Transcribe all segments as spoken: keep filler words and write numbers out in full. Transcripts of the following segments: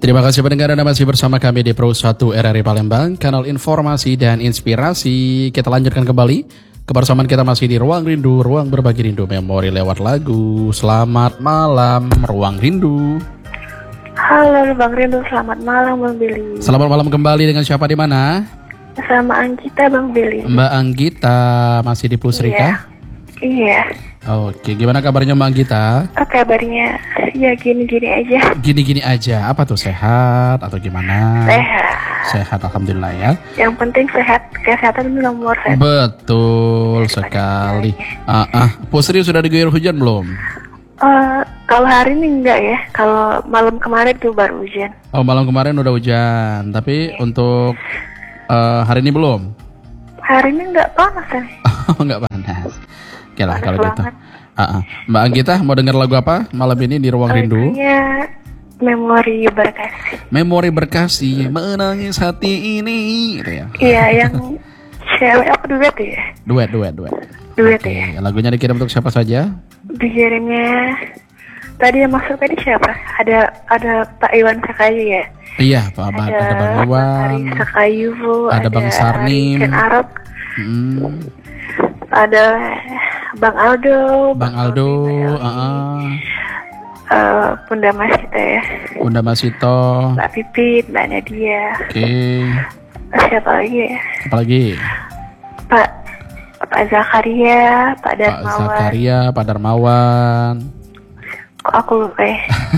Terima kasih pendengar, Anda masih bersama kami di Pro satu R R I Palembang, kanal informasi dan inspirasi. Kita lanjutkan kembali kebersamaan kita masih di Ruang Rindu, Ruang Berbagi Rindu Memori lewat lagu. Selamat malam Ruang Rindu. Halo Bang Rindu, selamat malam Bang Billy. Selamat malam kembali, dengan siapa di mana? Sama Anggita Bang Billy. Mbak Anggita masih di Pusri kah? Iya. Oke, gimana kabarnya Mbak Anggita? Oh, kabarnya ya gini-gini aja. Gini-gini aja, apa tuh, sehat atau gimana? Sehat. Sehat, alhamdulillah ya. Yang penting sehat, kesehatan itu nomor satu. Betul sekali. Ah, ah, Pusri sudah diguyur hujan belum? Uh, kalau hari ini enggak ya. Kalau malam kemarin tuh baru hujan. Oh, malam kemarin udah hujan, tapi Iya. untuk uh, hari ini belum? Hari ini enggak panas ya. Oh, nggak panas. Oke lah Panas kalau gitu. banget. Ah, ah. Mbak Anggita mau dengar lagu apa malam ini di Ruang Rindu? Lagunya Memori Berkasih. Memori Berkasih, menangis hati ini, gitu ya. Iya, yang cewek apa duet ya? Duet, duet, duet. Duet Oke, ya. lagunya dikirim untuk siapa saja? Dikirimnya tadi yang masuk tadi siapa? Ada ada Pak Iwan Sakayu ya. Iya, Pak Abad, ada Bang Iwan, Ari Sakayu, ada Bang Sarnim, Ken Arab, hmm, ada Bang Aldo, Bang Aldo, Aldi, uh, uh, Bunda Masita ya, Bunda Masito, Mbak Pipit, Mbak Nadia, oke, siapa lagi ya? apalagi? Pak Pak Zakaria, Pak Pak Darmawan. Zakaria, Pak Darmawan. Kok aku lupa ya?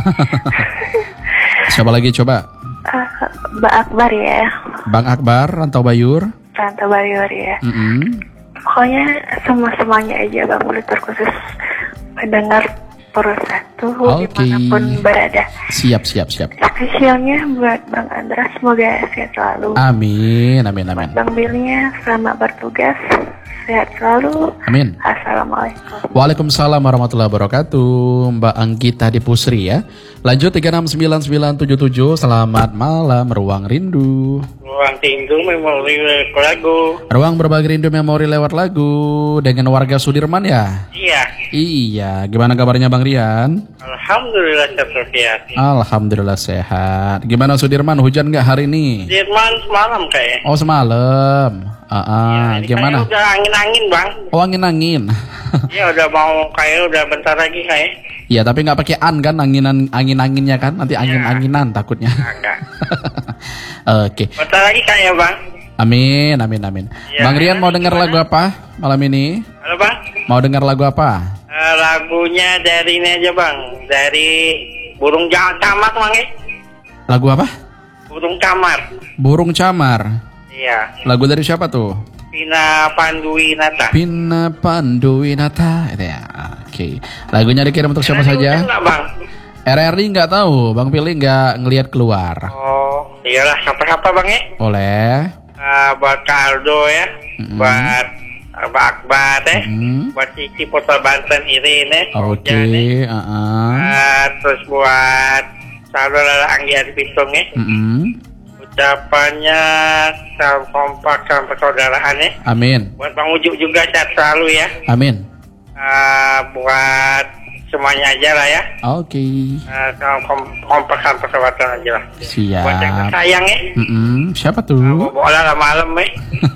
Siapa lagi coba? Uh, Mbak Akbar ya, Bang Akbar, Rantau Bayur. Tante Bayur ya. Mm-mm. Pokoknya semua-semuanya aja Bang, boleh terkhusus pendengar Pro satu Oke. dimanapun berada. Siap, siap, siap. Spesialnya buat Bang Andra, semoga sehat selalu. Amin, amin, amin. Bang Bilnya, selamat bertugas, sehat selalu. Amin. Assalamualaikum. Waalaikumsalam warahmatullahi wabarakatuh. Mbak Anggita di Pusri ya. Lanjut tiga enam sembilan sembilan tujuh tujuh. Selamat malam Ruang Rindu. Ruang Rindu Memori lewat lagu. Ruang Berbagi Rindu Memori lewat lagu dengan warga Sudirman ya. Iya. Iya, gimana kabarnya Bang Rian? Alhamdulillah sehat. Alhamdulillah sehat. Gimana Sudirman, hujan nggak hari ini? Jerman semalam kayak. Oh semalam. Ah, ah. Ini Gimana? kayak udah angin-angin bang. Oh angin-angin. Ya udah mau kayak udah bentar lagi kayak. Iya tapi nggak pakai an kan, anginan angin-anginnya kan, nanti angin-anginan takutnya. Agak. Oke. Bentar lagi kayak bang. Amin, amin, amin. Ya, Bang Rian mau dengar gimana? lagu apa malam ini? Halo bang. Mau dengar lagu apa? Eh, lagunya dari ini aja bang. Dari Burung Ja- Camar bang ya. Lagu apa? Burung Camar. Burung Camar. Iya. Lagu dari siapa tuh? Pina Panduwinata. Pina Panduwinata. Itu ya. Oke. Lagunya dikirim untuk siapa saja? Enggak bang. R R I nggak tahu. Bang Pilih nggak ngelihat keluar. Oh, iyalah siapa-siapa bang ya. Boleh. Uh, buat Kaldo ya, Mm-mm. buat uh, Mbak Akbar ya, Mm-mm. buat Cici Putra Banten Irene, Oke. Jane, Uh-uh. uh, terus buat saudara Anggi Adi Pitung ya, Mm-mm. ucapannya salam kompak salam persaudaraan ya, Amin. buat Bang Ujuk juga sehat selalu ya, Amin. uh, buat semuanya aja lah ya, Oke. uh, salam kom- kompak salam persaudaraan aja lah, buat yang Siap. sayang ya, Mm-mm. Siapa tuh? uh, bola lah malam ya.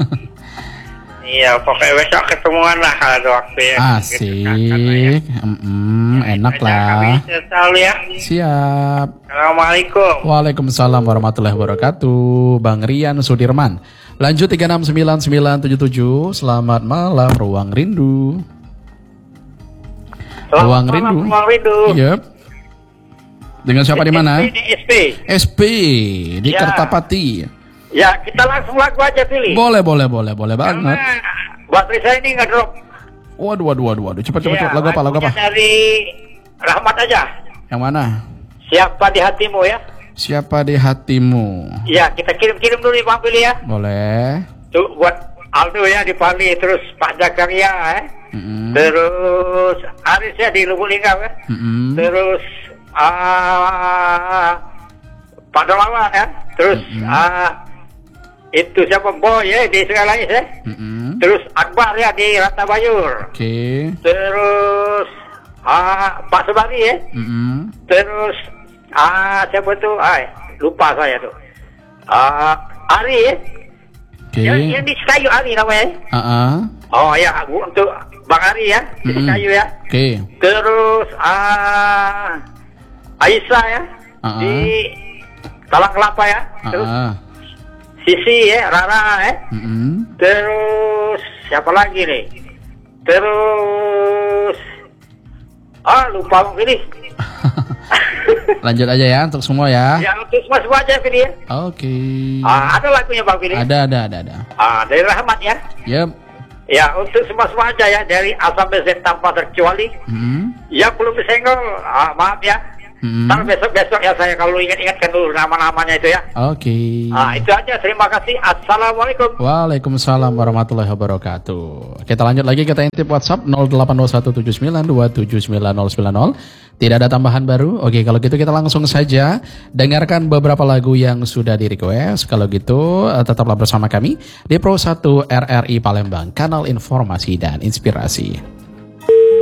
Iya, pokoknya besok ketemuan lah kalau ada waktu ya. Asik. Mm-mm. Enak lah. Selalu ya. Siap. Assalamualaikum. Waalaikumsalam warahmatullahi wabarakatuh. Bang Rian Sudirman. Lanjut tiga enam sembilan sembilan tujuh tujuh. Selamat malam Ruang Rindu. Selamat Ruang malam, Rindu. Ruang Rindu. Yep. Dengan siapa di mana? S P, S P. S P di Ya. Kertapati. Ya, kita langsung lagu aja pilih. Boleh, boleh, boleh, boleh banget. Karena baterai saya ini nggak drop. Waduh, waduh, waduh, waduh. Cepat, cepat, Ya, cepat. Lagu apa, lagu apa? lagunya dari Rahmat aja. Yang mana? Siapa di hatimu ya? Siapa di hatimu? Ya, kita kirim-kirim dulu nih Bang pilih ya. Boleh. Tuh buat Aldo ya di Bali, terus Pak Zakaria ya. Mm-mm. Terus Aris ya di Lubuk Linggau ya. Mm-mm. Terus ah Pak Darmawan ya. Terus ah itu siapa Boy ya di Segalais ya. Mm-mm. Terus Akbar ya di Rata Bayur. Oke. Terus ah Pak Sebari ya. Mm-mm. Terus ah siapa tuh? Ah lupa saya tuh. Uh, Ari ya. Oke. Yang, yang di Sekayu Ari namanya. Ah, ah. Oh ya, untuk Bang Ari ya, di Mm-mm. Sekayu ya. Oke. Terus uh, Aisyah ya, Ah, ah. di Talang Kelapa ya. Ah, Terus ah. Sisi ya, Rara ya. Mm-mm. Terus siapa lagi nih? Terus ah lupa Bang Fili. Lanjut aja ya untuk semua ya. Ya untuk semua semua aja Fili ya. Oke. Ah, ada lagunya Bang Fili. Ada, ada, ada, ada. Ah, dari Rahmat ya. Yep. Ya untuk semua semua aja ya, dari A sampai Z tanpa terkecuali. Hmm. Ya belum disenggol, ah, maaf ya. Hmm. Ntar besok-besok ya saya kalau ingat-ingatkan dulu nama-namanya itu ya. Oke. Ah, itu aja. Terima kasih. Assalamualaikum. Waalaikumsalam warahmatullahi wabarakatuh. Kita lanjut lagi, kita intip WhatsApp nol delapan nol satu tujuh sembilan dua tujuh sembilan nol sembilan nol. Tidak ada tambahan baru. Oke, kalau gitu kita langsung saja dengarkan beberapa lagu yang sudah di request. Kalau gitu eh, tetaplah bersama kami di Pro satu R R I Palembang, kanal informasi dan inspirasi.